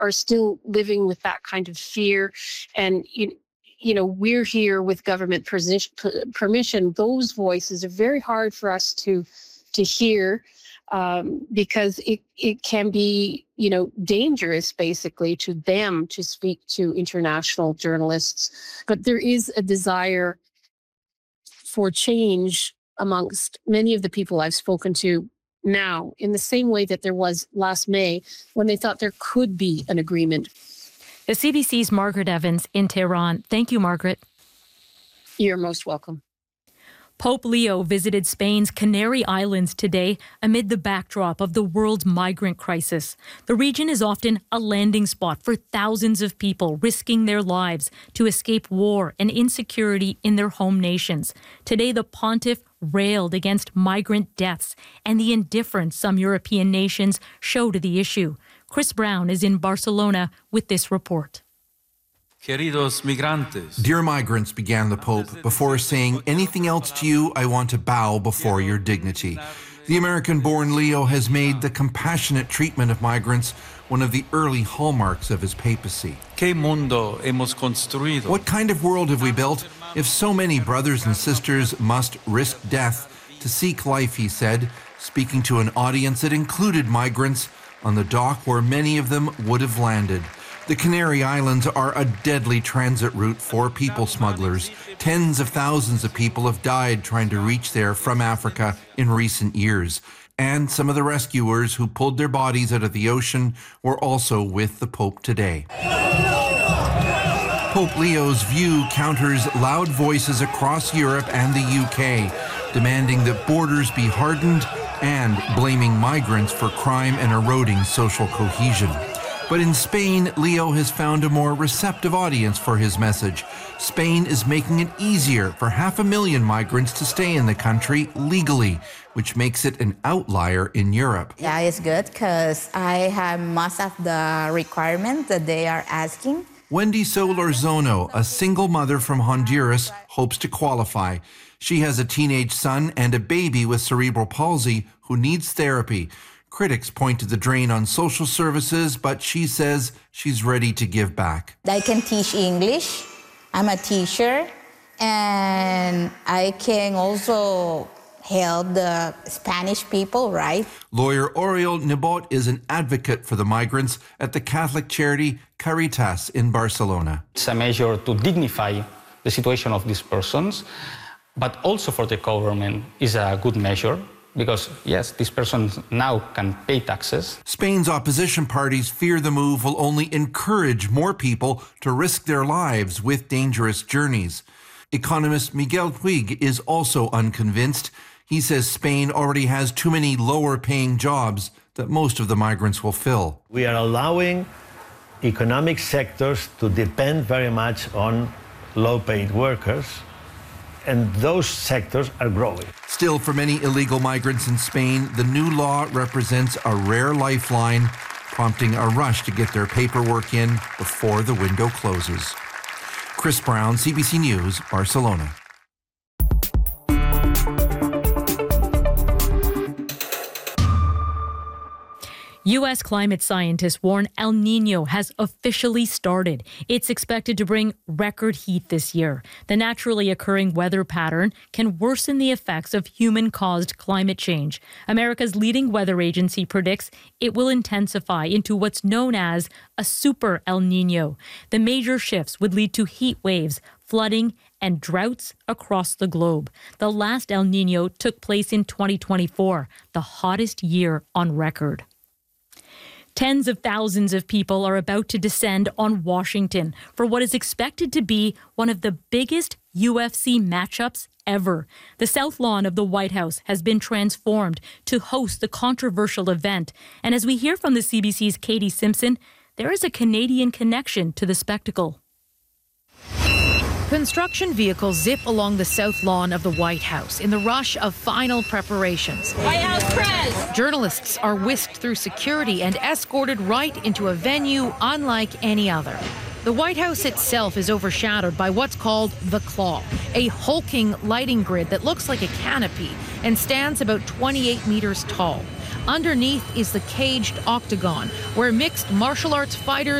are still living with that kind of fear. And, we're here with government permission. Those voices are very hard for us to hear because it can be, dangerous basically to them to speak to international journalists. But there is a desire for change amongst many of the people I've spoken to now, in the same way that there was last May when they thought there could be an agreement. The CBC's Margaret Evans in Tehran. Thank you, Margaret. You're most welcome. Pope Leo visited Spain's Canary Islands today amid the backdrop of the world's migrant crisis. The region is often a landing spot for thousands of people risking their lives to escape war and insecurity in their home nations. Today, the pontiff railed against migrant deaths and the indifference some European nations show to the issue. Chris Brown is in Barcelona with this report. Queridos migrantes. Dear migrants, began the Pope, before saying anything else to you, I want to bow before your dignity. The American-born Leo has made the compassionate treatment of migrants one of the early hallmarks of his papacy. ¿Qué mundo hemos construido? What kind of world have we built if so many brothers and sisters must risk death to seek life, he said, speaking to an audience that included migrants on the dock where many of them would have landed. The Canary Islands are a deadly transit route for people smugglers. Tens of thousands of people have died trying to reach there from Africa in recent years. And some of the rescuers who pulled their bodies out of the ocean were also with the Pope today. Pope Leo's view counters loud voices across Europe and the UK, demanding that borders be hardened and blaming migrants for crime and eroding social cohesion. But in Spain, Leo has found a more receptive audience for his message. Spain is making it easier for 500,000 migrants to stay in the country legally, which makes it an outlier in Europe. Yeah, it's good because I have most of the requirements that they are asking. Wendy Solorzano, a single mother from Honduras, hopes to qualify. She has a teenage son and a baby with cerebral palsy who needs therapy. Critics point to the drain on social services, but she says she's ready to give back. I can teach English. I'm a teacher. And I can also help the Spanish people, right? Lawyer Oriol Nebot is an advocate for the migrants at the Catholic charity Caritas in Barcelona. It's a measure to dignify the situation of these persons, but also for the government is a good measure. Because, yes, these persons now can pay taxes. Spain's opposition parties fear the move will only encourage more people to risk their lives with dangerous journeys. Economist Miguel Puig is also unconvinced. He says Spain already has too many lower-paying jobs that most of the migrants will fill. We are allowing economic sectors to depend very much on low-paid workers, and those sectors are growing. Still, for many illegal migrants in Spain, the new law represents a rare lifeline, prompting a rush to get their paperwork in before the window closes. Chris Brown, CBC News, Barcelona. U.S. climate scientists warn El Niño has officially started. It's expected to bring record heat this year. The naturally occurring weather pattern can worsen the effects of human-caused climate change. America's leading weather agency predicts it will intensify into what's known as a super El Niño. The major shifts would lead to heat waves, flooding, and droughts across the globe. The last El Niño took place in 2024, the hottest year on record. Tens of thousands of people are about to descend on Washington for what is expected to be one of the biggest UFC matchups ever. The South Lawn of the White House has been transformed to host the controversial event. And as we hear from the CBC's Katie Simpson, there is a Canadian connection to the spectacle. Construction vehicles zip along the South Lawn of the White House in the rush of final preparations. White House press! Journalists are whisked through security and escorted right into a venue unlike any other. The White House itself is overshadowed by what's called the Claw, a hulking lighting grid that looks like a canopy and stands about 28 meters tall. Underneath is the caged octagon, where mixed martial arts fighters